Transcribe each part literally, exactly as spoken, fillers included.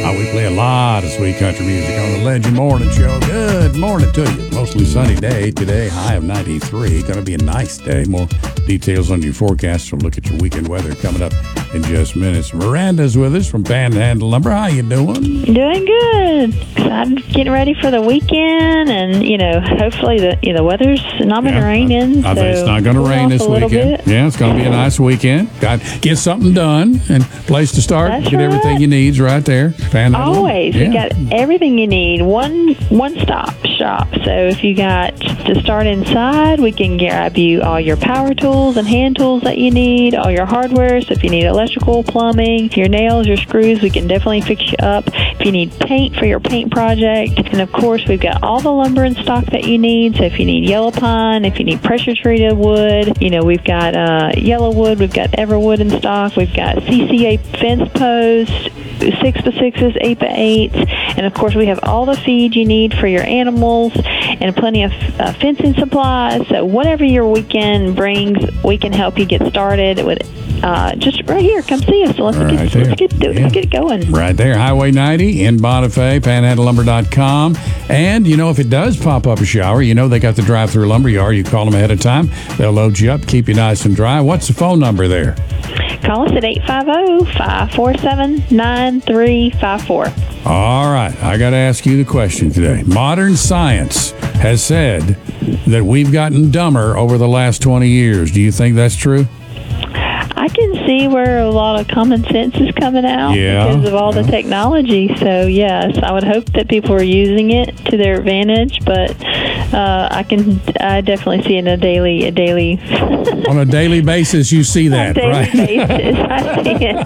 Uh, we play a lot of sweet country music on the Legend Morning Show. Good morning to you. Mostly sunny day today, high of ninety-three. Going to be a nice day. More details on your forecast. So look at your weekend weather coming up in just minutes. Miranda's with us from Panhandle Lumber. How you doing? Doing good. I'm getting ready for the weekend, and you know, hopefully the you know the weather's not going to Yeah, rain in. I, I so think it's not going to cool rain off this a little weekend. bit. Yeah, it's going to be a nice weekend. Got get something done and place to start. That's Get everything right. you need right there. Panhandle. Always, Yeah. we got everything you need. One one stop shop. So if you got to start inside, we can grab you all your power tools and hand tools that you need, all your hardware. So if you need electrical, plumbing, your nails, your screws, we can definitely fix you up. If you need paint for your paint project, and of course we've got all the lumber in stock that you need. So if you need yellow pine, if you need pressure treated wood, you know we've got uh, yellow wood, we've got everwood in stock, we've got C C A fence posts, six by sixes, eight by eights, and of course we have all the feed you need for your animals and plenty of uh, fencing supplies. So whatever your weekend brings, we can help you get started with. Uh, just right here, come see us. Let's, Right get, there. let's, get, Yeah. let's get it going. Right there, Highway ninety in Bonifay, panhandle lumber dot com. And, you know, if it does pop up a shower, you know they got the drive-through lumber yard. You call them ahead of time. They'll load you up, keep you nice and dry. What's the phone number there? Call us at eight five zero, five four seven, nine three five four. All right, I got to ask you the question today. Modern science has said that we've gotten dumber over the last twenty years. Do you think that's true? I can see where a lot of common sense is coming out Yeah, because of all yeah. the technology. So, yes, I would hope that people are using it to their advantage, but uh, I can I definitely see in a daily, a daily, On a daily basis, you see that, daily right? basis. I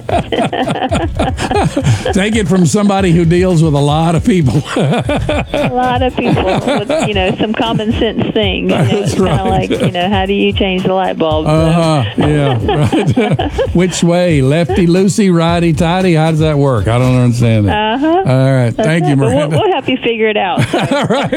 see it. Take it from somebody who deals with a lot of people. A lot of people with, you know, some common sense things. You know, That's it's kind right. of like, you know, how do you change the light bulb? So- Uh-huh, yeah, right. Which way? Lefty, loosey, righty, tighty? How does that work? I don't understand that. Uh-huh. All right, thank you, But we'll, Miranda. we'll help you figure it out. So. All right,